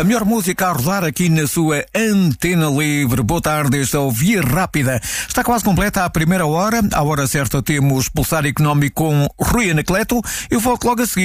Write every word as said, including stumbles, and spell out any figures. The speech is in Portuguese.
A melhor música a rodar aqui na sua Antena Livre. Boa tarde, esta é o Via Rápida. Está quase completa a primeira hora. À hora certa temos Pulsar Económico com Rui Anacleto. Eu volto logo a seguir.